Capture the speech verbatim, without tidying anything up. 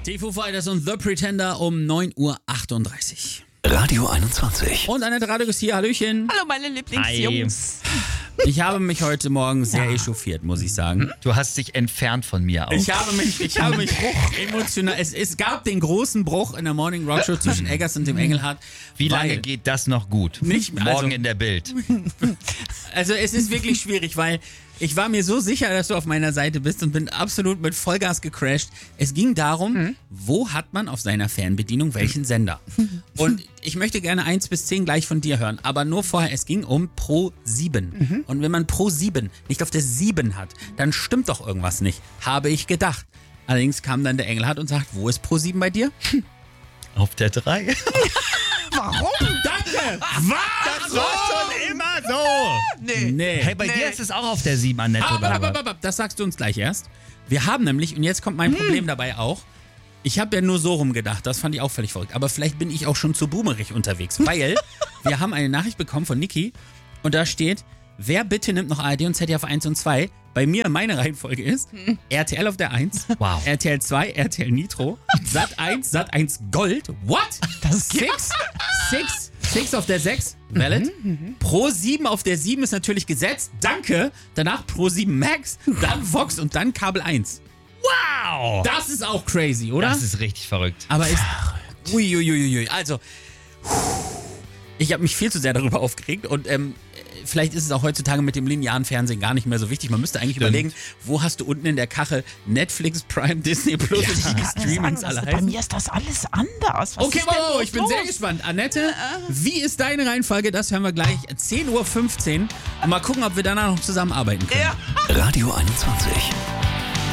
Die Foo Fighters und The Pretender um neun Uhr achtunddreißig. Radio einundzwanzig. Und Annette Radegast hier, Hallöchen. Hallo meine Lieblingsjungs. Ich habe mich heute Morgen sehr echauffiert, muss ich sagen. Du hast dich entfernt von mir auch. Ich habe mich, ich habe mich emotional. Es, es gab den großen Bruch in der Morning Rock Show zwischen Eggers und dem Engelhardt. Wie lange geht das noch gut? Nicht mehr. Morgen Also, in der Bild. Also es ist wirklich schwierig, weil ich war mir so sicher, dass du auf meiner Seite bist und bin absolut mit Vollgas gecrashed. Es ging darum, mhm. wo hat man auf seiner Fernbedienung welchen Sender? Und ich möchte gerne eins bis zehn gleich von dir hören, aber nur vorher, es ging um Pro sieben. Mhm. Und wenn man Pro sieben nicht auf der sieben hat, dann stimmt doch irgendwas nicht, habe ich gedacht. Allerdings kam dann der Engelhardt und sagt, wo ist Pro sieben bei dir? Auf der drei. Warum? Danke! Was? Das war schon immer so. Nee. Nee. Hey, bei Nee. dir ist es auch auf der sieben, Annette, Aber, oder aber, was? aber, aber, das sagst du uns gleich erst. Wir haben nämlich, und jetzt kommt mein Problem dabei auch, ich habe ja nur so rumgedacht, das fand ich auch völlig verrückt, aber vielleicht bin ich auch schon zu boomerig unterwegs, weil wir haben eine Nachricht bekommen von Niki und da steht, wer bitte nimmt noch A R D und Z D F eins und zwei? Bei mir, meine Reihenfolge ist R T L auf der eins, Wow. R T L zwei, R T L Nitro, Sat eins, Sat eins Gold, what? Das Six, Six, Six auf der sechs, valid. Pro sieben auf der sieben ist natürlich gesetzt, danke. Danach Pro sieben Max, dann Vox und dann Kabel eins. Wow. Das ist auch crazy, oder? Das ist richtig verrückt. Aber ist. Uiuiuiui. Also, ich habe mich viel zu sehr darüber aufgeregt und ähm, vielleicht ist es auch heutzutage mit dem linearen Fernsehen gar nicht mehr so wichtig. Man müsste eigentlich Stimmt. überlegen, wo hast du unten in der Kachel Netflix, Prime, Disney Plus und wie die Streamings alle Bei heißen. mir ist das alles anders. Was Okay, ist denn wow, bloß ich bin los? sehr gespannt. Annette, wie ist deine Reihenfolge? Das hören wir gleich zehn Uhr fünfzehn und mal gucken, ob wir danach noch zusammenarbeiten können. Ja. Radio einundzwanzig.